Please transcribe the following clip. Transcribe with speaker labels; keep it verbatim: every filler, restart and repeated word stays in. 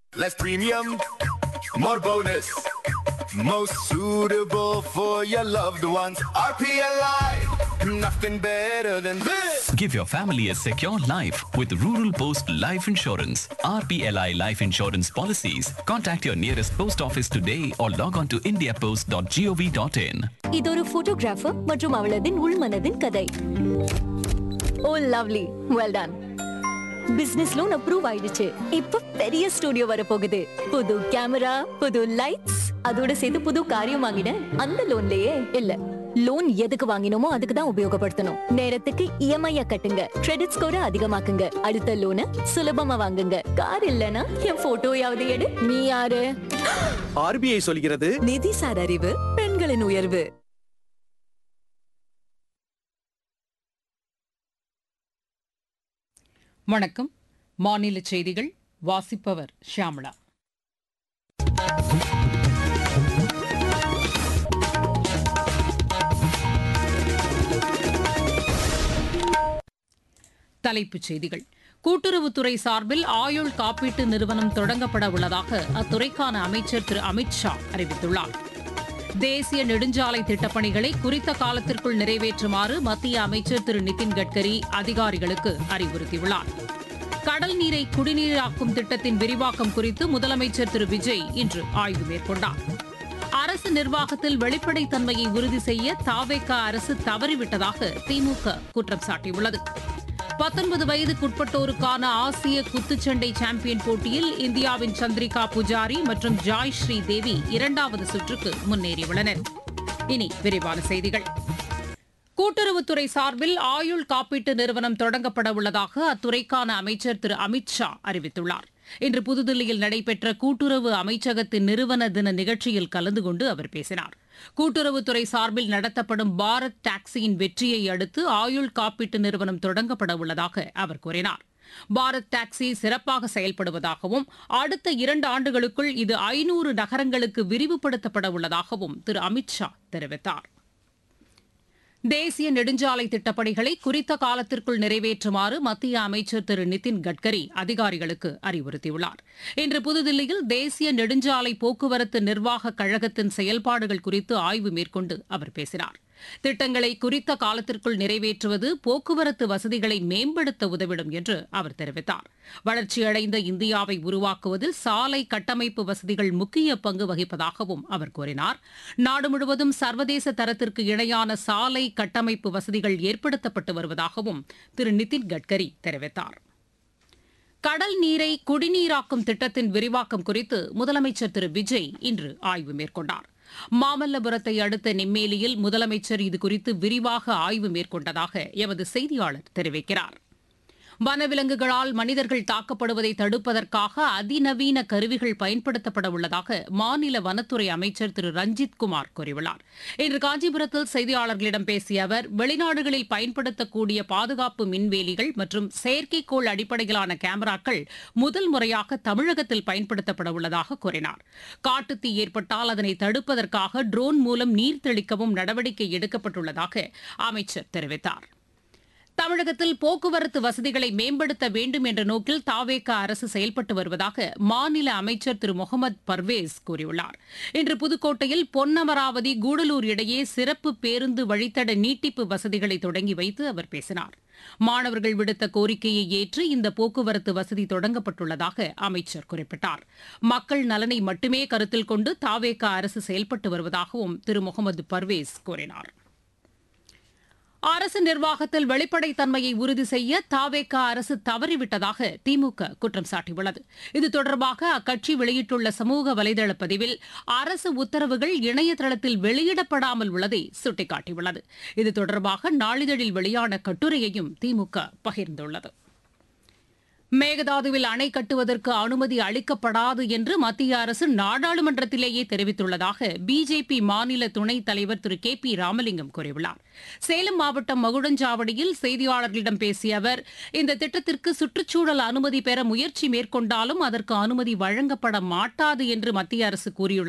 Speaker 1: Less premium, more bonus. Most suitable for your loved ones. R P L I, nothing better than this.
Speaker 2: Give your family a secure life with Rural Post Life Insurance. R P L I Life Insurance Policies. Contact your nearest post office today or log on to india post dot gov dot in.
Speaker 3: இது ஒரு photographer மற்றும் அவளதின் உள்மனதின் கதை. ஓ lovely, well done. Business loan approve ஆயிடுச்சு. இப்ப பெரிய studio வர போகுது. புது கேமரா, புது லைட்ஸ், அதோட சேர்த்து புது காரியம் வாங்கினேன். அந்த லோன்லயே இல்ல, லோன் எதுக்கு வாங்கினோமோ அதுக்கு தான் உபயோகப்படுத்தணும். நேரத்துக்கு இஎம்ஐ கட்டுங்க, கிரெடிட் ஸ்கோரை அதிகமாக்குங்க, அடுத்த லோனை சுலபமா வாங்குங்க. கார் இல்லனா என் போட்டோயாவது எடு. நீ யாரு?
Speaker 4: ஆர்பிஐ சொல்கிறது
Speaker 3: நிதிசார் அறிவு பெண்களின் உயர்வு.
Speaker 5: வணக்கம். மாநில செய்திகள் வாசிப்பவர் ஷியாமளா. தலைப்புச் செய்திகள். கூட்டுறவுத்துறை சார்பில் ஆயுள் காப்பீட்டு நிறுவனம் தொடங்கப்பட உள்ளதாக அத்துறைக்கான அமைச்சர் திரு அமித் ஷா அறிவித்துள்ளார். தேசிய நெடுஞ்சாலை திட்டப்பணிகளை குறித்த காலத்திற்குள் நிறைவேற்றுமாறு மத்திய அமைச்சர் திரு நிதின் கட்கரி அதிகாரிகளுக்கு அறிவுறுத்தியுள்ளார். கடல் நீரை குடிநீராக்கும் திட்டத்தின் விரிவாக்கம் குறித்து முதலமைச்சர் திரு விஜய் இன்று ஆய்வு மேற்கொண்டார். அரசு நிர்வாகத்தில் வெளிப்படைத்தன்மையை உறுதி செய்ய தாவேகா அரசு தவறிவிட்டதாக திமுக குற்றம் சாட்டியுள்ளது. பத்தொன்பது வயதுக்குட்பட்டோருக்கான ஆசிய குத்துச்சண்டை சாம்பியன் போட்டியில் இந்தியாவின் சந்திரிகா புஜாரி மற்றும் ஜாய் ஸ்ரீ தேவி இரண்டாவது சுற்றுக்கு முன்னேறியுள்ளனர். இனி விரிவான செய்திகள். கூட்டுறவுத்துறை சார்பில் ஆயுள் காப்பீட்டு நிறுவனம் தொடங்கப்பட உள்ளதாக அத்துறைக்கான அமைச்சர் திரு அமித் ஷா அறிவித்துள்ளார். இன்று புதுதில்லியில் நடைபெற்ற கூட்டுறவு அமைச்சகத்தின் நிறுவன தின நிகழ்ச்சியில் கலந்து கொண்டு அவர் பேசினார். கூட்டுறவுத்துறை சார்பில் நடத்தப்படும் பாரத் டாக்ஸியின் வெற்றியை அடுத்து ஆயுள் காப்பீட்டு நிறுவனம் தொடங்கப்பட உள்ளதாக அவர் கூறினார். பாரத் டாக்ஸி சிறப்பாக செயல்படுவதாகவும் அடுத்த இரண்டு ஆண்டுகளுக்குள் இது ஐநூறு நகரங்களுக்கு விரிவுபடுத்தப்பட உள்ளதாகவும் திரு அமித் ஷா தெரிவித்தார். தேசிய நெடுஞ்சாலை திட்டப்பணிகளை குறித்த காலத்திற்குள் நிறைவேற்றுமாறு மத்திய அமைச்சர் திரு நிதின் கட்கரி அதிகாரிகளுக்கு அறிவுறுத்தியுள்ளார். இன்று புதுதில்லியில் தேசிய நெடுஞ்சாலை போக்குவரத்து நிர்வாக கழகத்தின் செயல்பாடுகள் குறித்து ஆய்வு மேற்கொண்டு அவர் பேசினார். திட்டங்களை குறித்த காலத்திற்குள் நிறைவேற்றுவது போக்குவரத்து வசதிகளை மேம்படுத்த உதவிடும் என்று அவர் தெரிவித்தார். வளர்ச்சியடைந்த இந்தியாவை உருவாக்குவதில் சாலை கட்டமைப்பு வசதிகள் முக்கிய பங்கு வகிப்பதாகவும் அவர் கூறினார். நாடு முழுவதும் சர்வதேச தரத்திற்கு இணையான சாலை கட்டமைப்பு வசதிகள் ஏற்படுத்தப்பட்டு வருவதாகவும் திரு நிதின் கட்கரி தெரிவித்தார். கடல் நீரை குடிநீராக்கும் திட்டத்தின் விரிவாக்கம் குறித்து முதலமைச்சர் திரு விஜய் இன்று ஆய்வு மேற்கொண்டார். மாமல்லபுரத்தை அடுத்த நெம்மேலியில் முதலமைச்சர் இதுகுறித்து விரிவாக ஆய்வு மேற்கொண்டதாக எமது செய்தியாளர் தெரிவிக்கிறார். வனவிலங்குகளால் மனிதர்கள் தாக்கப்படுவதை தடுப்பதற்காக அதிநவீன கருவிகள் பயன்படுத்தப்பட உள்ளதாக மாநில வனத்துறை அமைச்சர் திரு ரஞ்சித் குமார் கூறியுள்ளார். இன்று காஞ்சிபுரத்தில் செய்தியாளர்களிடம் பேசிய அவர், வெளிநாடுகளில் பயன்படுத்தக்கூடிய பாதுகாப்பு மின்வேலிகள் மற்றும் செயற்கைக்கோள் அடிப்படையிலான கேமராக்கள் முதல் முறையாக தமிழகத்தில் பயன்படுத்தப்பட உள்ளதாக கூறினார். காட்டுத்தீ ஏற்பட்டால் அதனை தடுப்பதற்காக ட்ரோன் மூலம் நீர் தெளிக்கவும் நடவடிக்கை எடுக்கப்பட்டுள்ளதாக அமைச்சர் தெரிவித்தார். தமிழகத்தில் போக்குவரத்து வசதிகளை மேம்படுத்த வேண்டும் என்ற நோக்கில் தாவேகா அரசு செயல்பட்டு வருவதாக மாநில அமைச்சர் திரு முகமது பர்வேஸ் கூறியுள்ளார். இன்று புதுக்கோட்டையில் பொன்னமராவதி கூடலூர் இடையே சிறப்பு பேருந்து வழித்தட நீட்டிப்பு வசதிகளை தொடங்கி வைத்து அவர் பேசினார். மாணவர்கள் விடுத்த கோரிக்கையை ஏற்று இந்த போக்குவரத்து வசதி தொடங்கப்பட்டுள்ளதாக அமைச்சர் குறிப்பிட்டார். மக்கள் நலனை மட்டுமே கருத்தில் கொண்டு தாவேகா அரசு செயல்பட்டு வருவதாகவும் திரு முகமது பர்வேஸ் கூறினார். அரசு நிர்வாகத்தில் வெளிப்படைத்தன்மையை உறுதி செய்ய தாவேகா அரசு தவறிவிட்டதாக திமுக குற்றம் சாட்டியுள்ளது. இது தொடர்பாக அக்கட்சி வெளியிட்டுள்ள சமூக வலைதள பதிவில் அரசு உத்தரவுகள் இணையதளத்தில் வெளியிடப்படாமல் உள்ளதை சுட்டிக்காட்டியுள்ளது. இது தொடர்பாக நாளிதழில் வெளியான கட்டுரையையும் திமுக பகிர்ந்துள்ளது. மேகதாதுவில் அணை கட்டுவதற்கு அனுமதி அளிக்கப்படாது என்று மத்திய அரசு நாடாளுமன்றத்திலேயே தெரிவித்துள்ளதாக பிஜேபி மாநில துணைத் தலைவர் திரு கே பி ராமலிங்கம் கூறியுள்ளார். சேலம் மாவட்டம் மகுடஞ்சாவடியில் செய்தியாளர்களிடம் பேசிய அவர், இந்த திட்டத்திற்கு சுற்றுச்சூழல் அனுமதி பெற முயற்சி மேற்கொண்டாலும் அதற்கு அனுமதி வழங்கப்பட மாட்டாது என்று மத்திய அரசு கூறியுள்ளது